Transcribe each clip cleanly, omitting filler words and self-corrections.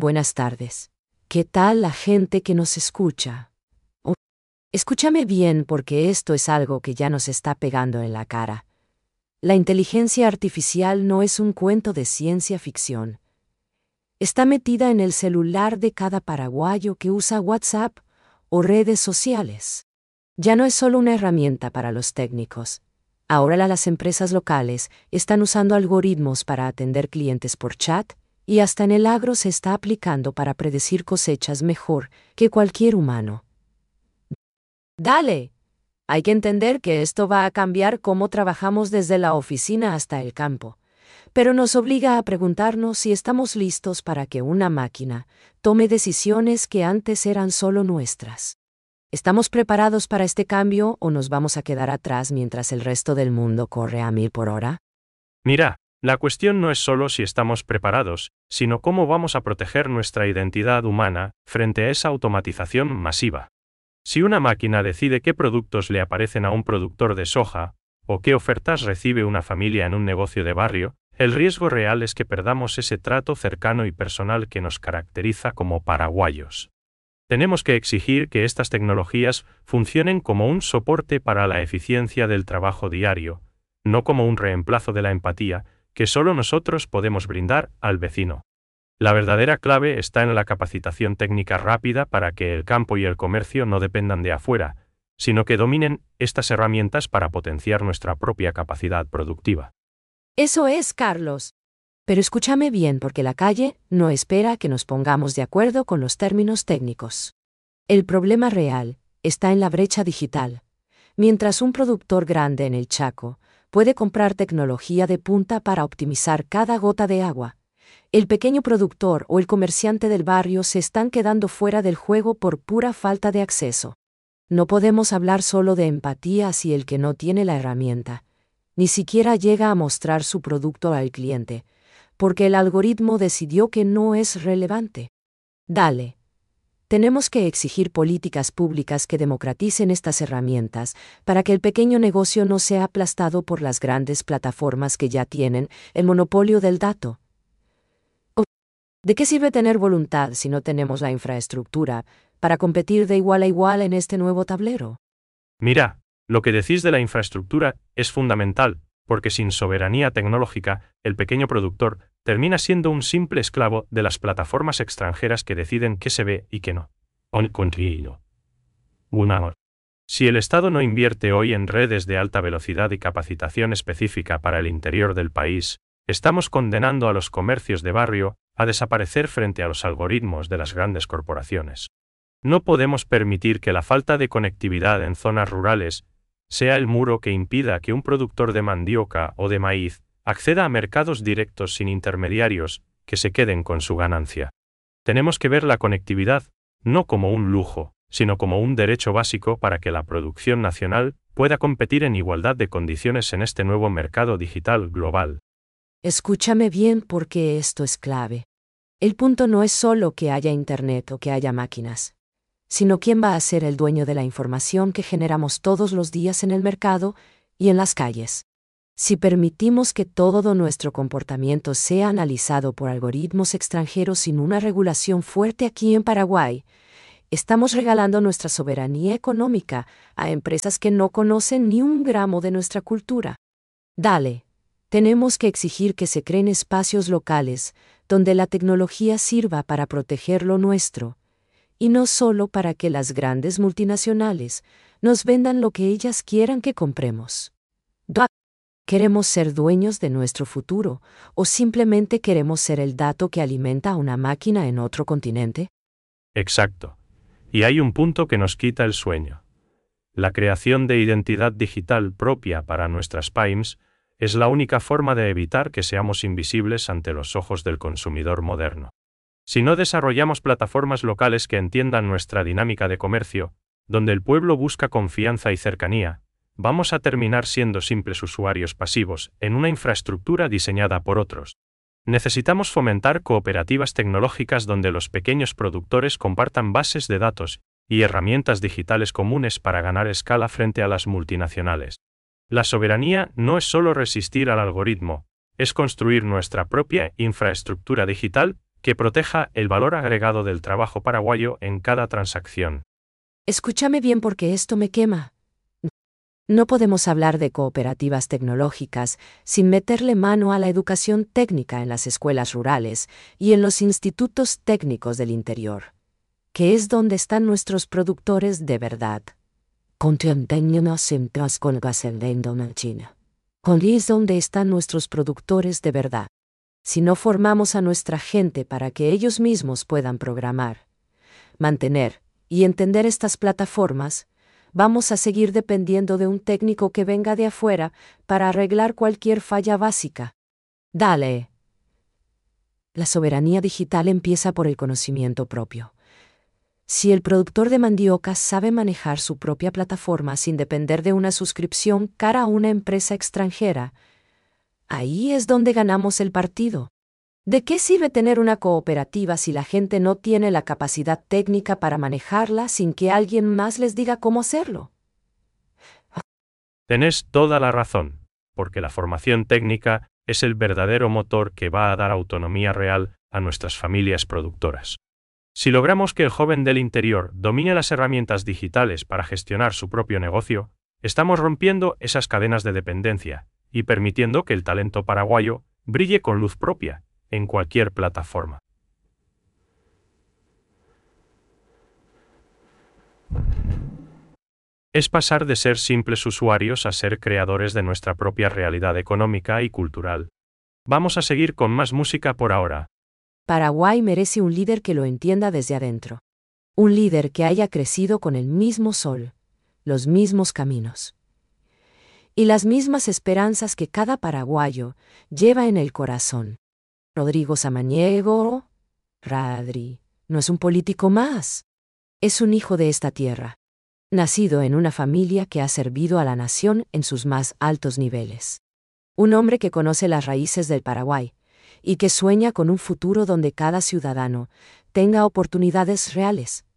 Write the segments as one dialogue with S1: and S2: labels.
S1: Buenas tardes. ¿Qué tal la gente que nos escucha? Oh, escúchame bien porque esto es algo que ya nos está pegando en la cara. La inteligencia artificial no es un cuento de ciencia ficción. Está metida en el celular de cada paraguayo que usa WhatsApp o redes sociales. Ya no es solo una herramienta para los técnicos. Ahora las empresas locales están usando algoritmos para atender clientes por chat y hasta en el agro se está aplicando para predecir cosechas mejor que cualquier humano. Dale. Hay que entender que esto va a cambiar cómo trabajamos desde la oficina hasta el campo, pero nos obliga a preguntarnos si estamos listos para que una máquina tome decisiones que antes eran solo nuestras. ¿Estamos preparados para este cambio o nos vamos a quedar atrás mientras el resto del mundo corre a 1000 por hora?
S2: Mira, la cuestión no es solo si estamos preparados, sino cómo vamos a proteger nuestra identidad humana frente a esa automatización masiva. Si una máquina decide qué productos le aparecen a un productor de soja, o qué ofertas recibe una familia en un negocio de barrio, el riesgo real es que perdamos ese trato cercano y personal que nos caracteriza como paraguayos. Tenemos que exigir que estas tecnologías funcionen como un soporte para la eficiencia del trabajo diario, no como un reemplazo de la empatía que solo nosotros podemos brindar al vecino. La verdadera clave está en la capacitación técnica rápida para que el campo y el comercio no dependan de afuera, sino que dominen estas herramientas para potenciar nuestra propia capacidad productiva.
S1: Eso es, Carlos. Pero escúchame bien porque la calle no espera que nos pongamos de acuerdo con los términos técnicos. El problema real está en la brecha digital. Mientras un productor grande en el Chaco puede comprar tecnología de punta para optimizar cada gota de agua, el pequeño productor o el comerciante del barrio se están quedando fuera del juego por pura falta de acceso. No podemos hablar solo de empatía si el que no tiene la herramienta ni siquiera llega a mostrar su producto al cliente, porque el algoritmo decidió que no es relevante. Dale. Tenemos que exigir políticas públicas que democraticen estas herramientas para que el pequeño negocio no sea aplastado por las grandes plataformas que ya tienen el monopolio del dato. ¿De qué sirve tener voluntad si no tenemos la infraestructura para competir de igual a igual en este nuevo tablero?
S2: Mira, lo que decís de la infraestructura es fundamental, porque sin soberanía tecnológica, el pequeño productor termina siendo un simple esclavo de las plataformas extranjeras que deciden qué se ve y qué no. Si el Estado no invierte hoy en redes de alta velocidad y capacitación específica para el interior del país, estamos condenando a los comercios de barrio a desaparecer frente a los algoritmos de las grandes corporaciones. No podemos permitir que la falta de conectividad en zonas rurales sea el muro que impida que un productor de mandioca o de maíz acceda a mercados directos sin intermediarios que se queden con su ganancia. Tenemos que ver la conectividad no como un lujo, sino como un derecho básico para que la producción nacional pueda competir en igualdad de condiciones en este nuevo mercado digital global.
S1: Escúchame bien porque esto es clave. El punto no es solo que haya Internet o que haya máquinas, sino quién va a ser el dueño de la información que generamos todos los días en el mercado y en las calles. Si permitimos que todo nuestro comportamiento sea analizado por algoritmos extranjeros sin una regulación fuerte aquí en Paraguay, estamos regalando nuestra soberanía económica a empresas que no conocen ni un gramo de nuestra cultura. Dale. Tenemos que exigir que se creen espacios locales donde la tecnología sirva para proteger lo nuestro, y no solo para que las grandes multinacionales nos vendan lo que ellas quieran que compremos. ¿Queremos ser dueños de nuestro futuro o simplemente queremos ser el dato que alimenta a una máquina en otro continente?
S2: Exacto. Y hay un punto que nos quita el sueño. La creación de identidad digital propia para nuestras pymes es la única forma de evitar que seamos invisibles ante los ojos del consumidor moderno. Si no desarrollamos plataformas locales que entiendan nuestra dinámica de comercio, donde el pueblo busca confianza y cercanía, vamos a terminar siendo simples usuarios pasivos en una infraestructura diseñada por otros. Necesitamos fomentar cooperativas tecnológicas donde los pequeños productores compartan bases de datos y herramientas digitales comunes para ganar escala frente a las multinacionales. La soberanía no es solo resistir al algoritmo, es construir nuestra propia infraestructura digital que proteja el valor agregado del trabajo paraguayo en cada transacción.
S1: Escúchame bien porque esto me quema. No podemos hablar de cooperativas tecnológicas sin meterle mano a la educación técnica en las escuelas rurales y en los institutos técnicos del interior, que es donde están nuestros productores de verdad. Es donde están nuestros productores de verdad. Si no formamos a nuestra gente para que ellos mismos puedan programar, mantener y entender estas plataformas, vamos a seguir dependiendo de un técnico que venga de afuera para arreglar cualquier falla básica. Dale. La soberanía digital empieza por el conocimiento propio. Si el productor de mandioca sabe manejar su propia plataforma sin depender de una suscripción cara a una empresa extranjera, ahí es donde ganamos el partido. ¿De qué sirve tener una cooperativa si la gente no tiene la capacidad técnica para manejarla sin que alguien más les diga cómo hacerlo?
S2: Tenés toda la razón, porque la formación técnica es el verdadero motor que va a dar autonomía real a nuestras familias productoras. Si logramos que el joven del interior domine las herramientas digitales para gestionar su propio negocio, estamos rompiendo esas cadenas de dependencia y permitiendo que el talento paraguayo brille con luz propia en cualquier plataforma. Es pasar de ser simples usuarios a ser creadores de nuestra propia realidad económica y cultural. Vamos a seguir con más música por ahora.
S1: Paraguay merece un líder que lo entienda desde adentro. Un líder que haya crecido con el mismo sol, los mismos caminos y las mismas esperanzas que cada paraguayo lleva en el corazón. Rodrigo Samaniego, Radri, no es un político más. Es un hijo de esta tierra, nacido en una familia que ha servido a la nación en sus más altos niveles. Un hombre que conoce las raíces del Paraguay y que sueña con un futuro donde cada ciudadano tenga oportunidades reales.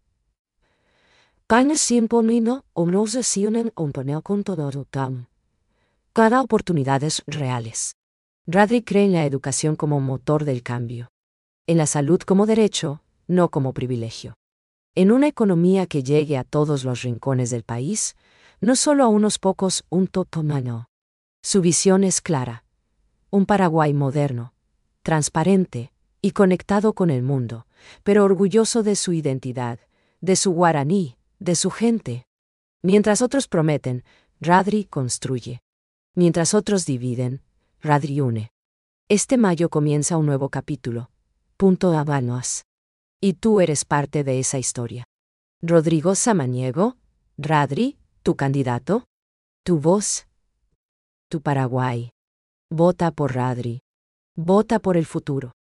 S1: Cada oportunidades reales. Radri cree en la educación como motor del cambio, en la salud como derecho, no como privilegio. En una economía que llegue a todos los rincones del país, no solo a unos pocos, un totomano. Su visión es clara. Un Paraguay moderno, transparente y conectado con el mundo, pero orgulloso de su identidad, de su guaraní, de su gente. Mientras otros prometen, Radri construye. Mientras otros dividen, Radri une. Este mayo comienza un nuevo capítulo. Punto Habanos. Y tú eres parte de esa historia. Rodrigo Samaniego, Radri, tu candidato, tu voz, tu Paraguay. Vota por Radri. Vota por el futuro.